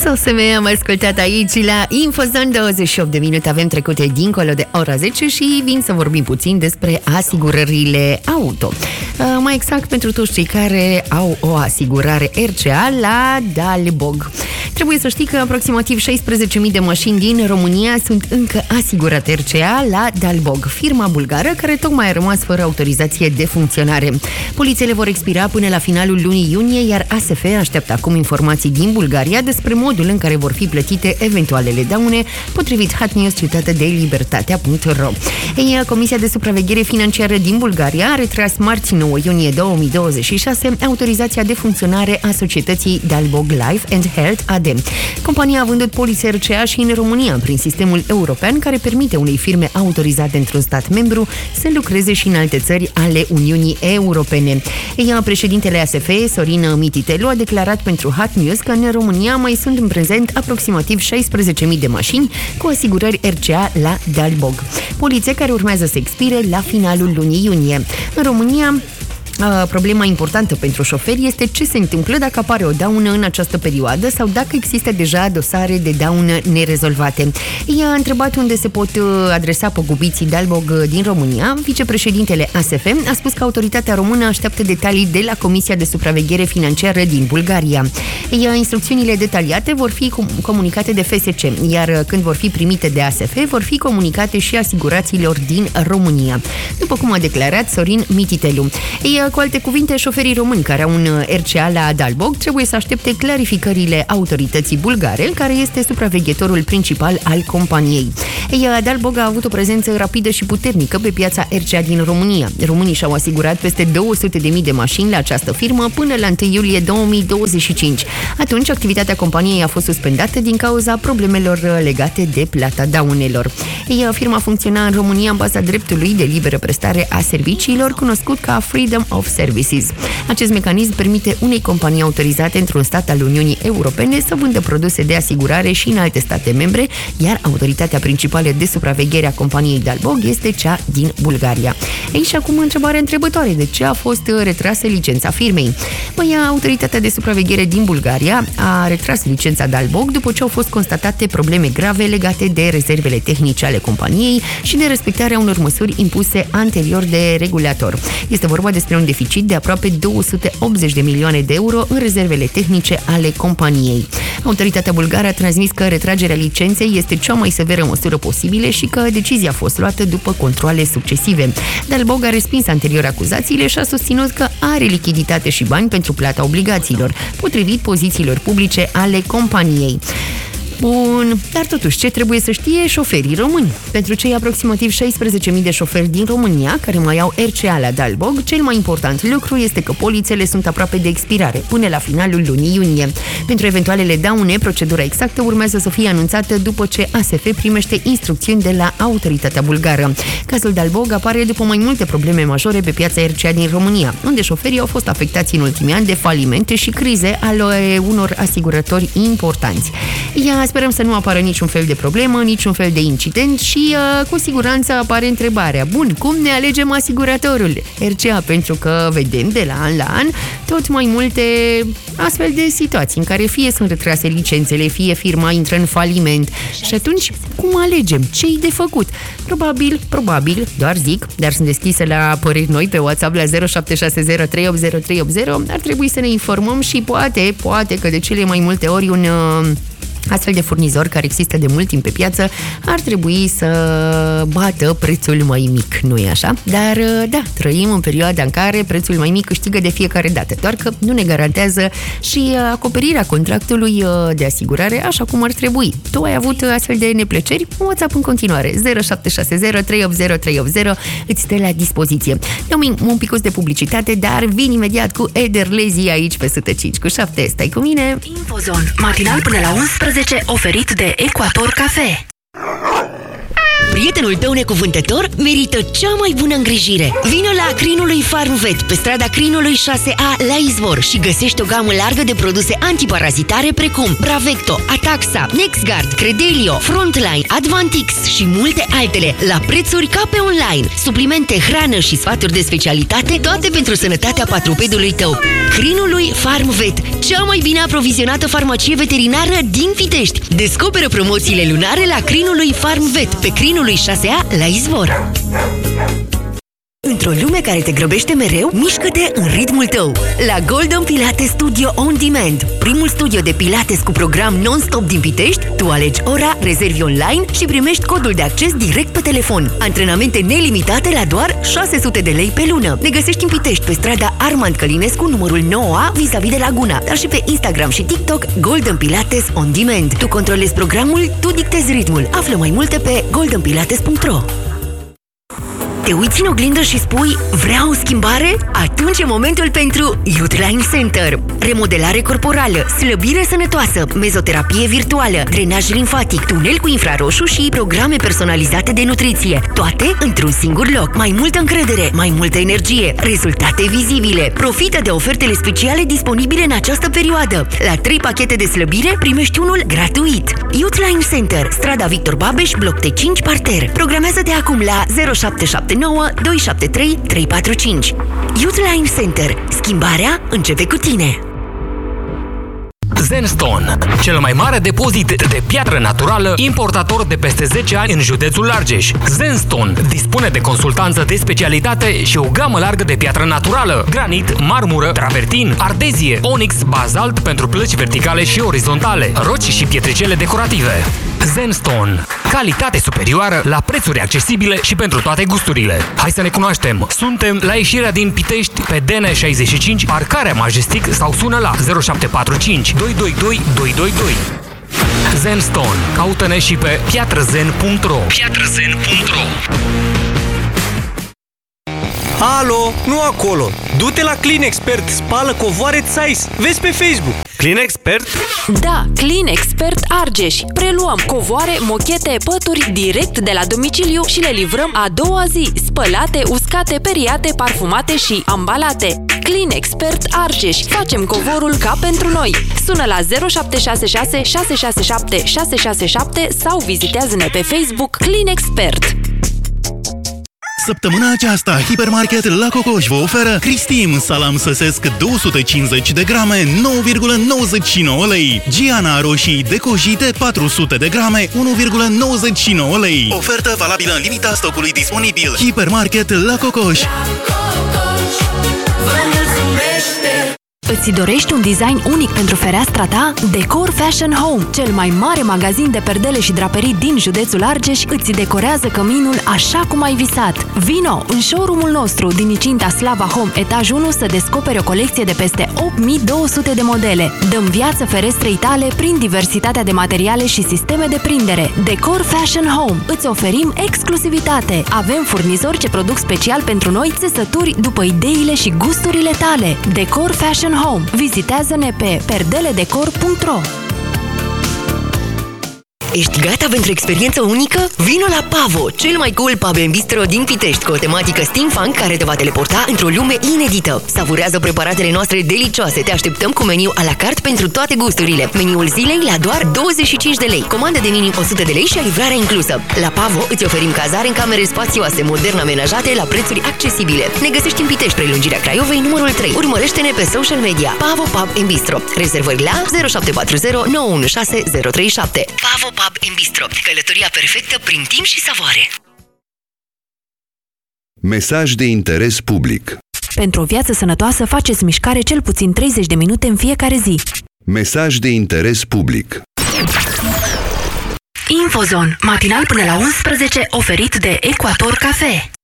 SOSM am ascultat aici la Infozon. 28 de minute avem trecute dincolo de ora 10 și vin să vorbim puțin despre asigurările auto. Mai exact pentru toți cei care au o asigurare RCA la Dalbog. Trebuie să știi că aproximativ 16.000 de mașini din România sunt încă asigurate RCA la Dalbog, firma bulgară care tocmai a rămas fără autorizație de funcționare. Polițele vor expira până la finalul lunii iunie, iar ASF așteaptă acum informații din Bulgaria despre modul în care vor fi plătite eventualele daune, potrivit Hot News citată de Libertatea.ro. Comisia de Supraveghere Financiară din Bulgaria a retras marți 9 iunie 2026 autorizația de funcționare a societății Dalbog Life and Health AD. Compania a vândut polițe RCA și în România prin sistemul european care permite unei firme autorizate într-un stat membru să lucreze și în alte țări ale Uniunii Europene. Președintele ASF, Sorin Mititelu, a declarat pentru Hot News că în România mai sunt în prezent aproximativ 16.000 de mașini cu asigurări RCA la Dalbog. Polițe care urmează să expire la finalul lunii iunie. În România, problema importantă pentru șoferi este ce se întâmplă dacă apare o daună în această perioadă sau dacă există deja dosare de daună nerezolvate. I-a întrebat unde se pot adresa păgubiții Dalbog din România. Vicepreședintele ASF a spus că autoritatea română așteaptă detalii de la Comisia de Supraveghere Financiară din Bulgaria. Instrucțiunile detaliate vor fi comunicate de FSC, iar când vor fi primite de ASF, vor fi comunicate și asigurațiilor din România, după cum a declarat Sorin Mititelu. Cu alte cuvinte, șoferii români care au un RCA la Dalbog trebuie să aștepte clarificările autorității bulgare, care este supraveghetorul principal al companiei. Dalbog a avut o prezență rapidă și puternică pe piața RCA din România. Românii și-au asigurat peste 200.000 de mașini la această firmă până la 1 iulie 2025. Atunci, activitatea companiei a fost suspendată din cauza problemelor legate de plata daunelor. Firma funcționa în România în baza dreptului de liberă prestare a serviciilor, cunoscut ca Freedom of Services. Acest mecanism permite unei companii autorizate într-un stat al Uniunii Europene să vândă produse de asigurare și în alte state membre, iar autoritatea principală de supraveghere a companiei Dalbog este cea din Bulgaria. Și acum întrebarea întrebătoare: de ce a fost retrasă licența firmei? Autoritatea de supraveghere din Bulgaria a retras licența Dalbog după ce au fost constatate probleme grave legate de rezervele tehnice ale companiei și de respectarea unor măsuri impuse anterior de regulator. Este vorba despre un deficit de aproape 280 de milioane de euro în rezervele tehnice ale companiei. Autoritatea bulgară a transmis că retragerea licenței este cea mai severă măsură posibilă și că decizia a fost luată după controale succesive. Dalbog a respins anterior acuzațiile și a susținut că are lichiditate și bani pentru plata obligațiilor, potrivit pozițiilor publice ale companiei. Bun, dar totuși, ce trebuie să știe șoferii români? Pentru cei aproximativ 16.000 de șoferi din România care mai au RCA la Dalbog, cel mai important lucru este că polițele sunt aproape de expirare, până la finalul lunii iunie. Pentru eventualele daune, procedura exactă urmează să fie anunțată după ce ASF primește instrucțiuni de la autoritatea bulgară. Cazul Dalbog apare după mai multe probleme majore pe piața RCA din România, unde șoferii au fost afectați în ultimii ani de falimente și crize ale unor asigurători importanți. Sperăm să nu apară niciun fel de problemă, niciun fel de incident și cu siguranță apare întrebarea: bun, cum ne alegem asiguratorul RCA? Pentru că vedem de la an la an tot mai multe astfel de situații în care fie sunt retrase licențele, fie firma intră în faliment. Și atunci, cum alegem? Ce-i de făcut? Probabil, doar zic, dar sunt deschisă la păreri noi pe WhatsApp la 0760380380. Ar trebui să ne informăm și poate că de cele mai multe ori un astfel de furnizor care există de mult timp pe piață ar trebui să bată prețul mai mic, nu-i așa? Dar da, trăim în perioada în care prețul mai mic câștigă de fiecare dată, doar că nu ne garantează și acoperirea contractului de asigurare așa cum ar trebui. Tu ai avut astfel de neplăceri? WhatsApp în continuare 0760380380 îți stă la dispoziție. Dăm un picuț de publicitate, dar vin imediat cu Ederlezi aici pe 105.7. Stai cu mine! Infozon, matinal până la 11, oferit de Ecuator Cafe. prietenul tău necuvântător merită cea mai bună îngrijire. Vino la Crinului Farmvet, pe strada Crinului 6A la Izvor și găsești o gamă largă de produse antiparazitare precum Bravecto, Ataxa, Nexgard, Credelio, Frontline, Advantix și multe altele, la prețuri ca pe online. Suplimente, hrană și sfaturi de specialitate, toate pentru sănătatea patrupedului tău. Crinului Farmvet, cea mai bine aprovizionată farmacie veterinară din Pitești. Descoperă promoțiile lunare la Crinului Farmvet, pe Crinului 6A la Izvor. Într-o lume care te grăbește mereu, mișcă-te în ritmul tău. La Golden Pilates Studio On Demand, primul studio de pilates cu program non-stop din Pitești, tu alegi ora, rezervi online și primești codul de acces direct pe telefon. Antrenamente nelimitate la doar 600 de lei pe lună. Ne găsești în Pitești, pe strada Armand Călinescu, numărul 9A, vis-a-vis de Laguna, dar și pe Instagram și TikTok, Golden Pilates On Demand. Tu controlezi programul, tu dictezi ritmul. Află mai multe pe goldenpilates.ro. Te uiți în oglindă și spui, vreau o schimbare? Atunci e momentul pentru Youthline Center. Remodelare corporală, slăbire sănătoasă, mezoterapie virtuală, drenaj limfatic, tunel cu infraroșu și programe personalizate de nutriție. Toate într-un singur loc. Mai multă încredere, mai multă energie, rezultate vizibile. Profită de ofertele speciale disponibile în această perioadă. La 3 pachete de slăbire primești unul gratuit. Youthline Center, strada Victor Babeș, bloc T5, parter. Programează-te acum la 0779 273 345. Youthline Center. Schimbarea începe cu tine. Zenstone, cel mai mare depozit de piatră naturală, importator de peste 10 ani în județul Argeș. Zenstone dispune de consultanță de specialitate și o gamă largă de piatră naturală, granit, marmură, travertin, ardezie, onix, bazalt pentru plăci verticale și orizontale, roci și pietricele decorative. Zenstone, calitate superioară la prețuri accesibile și pentru toate gusturile. Hai să ne cunoaștem! Suntem la ieșirea din Pitești pe DN65, parcarea Majestic, sau sună la 0745 222 222. Zenstone. Caută-ne și pe piatrăzen.ro. Alo, nu acolo! Du-te la Clean Expert, spală covoare Zeiss. Vezi pe Facebook. Clean Expert? Da, Clean Expert Argeș. Preluăm covoare, mochete, pături direct de la domiciliu și le livrăm a doua zi, spălate, uscate, periate, parfumate și ambalate. Clean Expert Argeș. Facem covorul ca pentru noi. Sună la 0766 667 667 sau vizitează-ne pe Facebook Clean Expert. Săptămâna aceasta, Hipermarket La Cocoș vă oferă Cristim, salam săsesc 250 de grame, 9,99 lei. Giana roșii decojite 400 de grame, 1,99 lei. Ofertă valabilă în limita stocului disponibil. Hipermarket La Cocoș. Îți dorești un design unic pentru fereastra ta? Decor Fashion Home, cel mai mare magazin de perdele și draperii din județul Argeș, îți decorează căminul așa cum ai visat. Vino în showroom-ul nostru din incinta Slava Home, etaj 1, să descoperi o colecție de peste 8200 de modele. Dăm viață ferestrei tale prin diversitatea de materiale și sisteme de prindere. Decor Fashion Home. Îți oferim exclusivitate. Avem furnizori ce produc special pentru noi țesături după ideile și gusturile tale. Decor Fashion Home. Vizitează-ne pe perdeledecor.ro. Ești gata pentru experiență unică? Vino la Pavo, cel mai cool pub and bistro din Pitești, cu o tematică steampunk care te va teleporta într-o lume inedită. Savurează preparatele noastre delicioase. Te așteptăm cu meniu à la carte pentru toate gusturile. Meniul zilei la doar 25 de lei. Comandă de minim 100 de lei și livrarea inclusă. La Pavo îți oferim cazare în camere spațioase, modern amenajate, la prețuri accesibile. Ne găsești în Pitești, prelungirea Craiovei, numărul 3. Urmărește-ne pe social media. Pavo Pub and Bistro. Rezervări la 0740 916 037. Pavo Pub and Bistro. Călătoria perfectă prin timp și savoare. Mesaj de interes public. Pentru o viață sănătoasă, faceți mișcare cel puțin 30 de minute în fiecare zi. Mesaj de interes public. Infozone, matinal până la 11, oferit de Equator Cafe.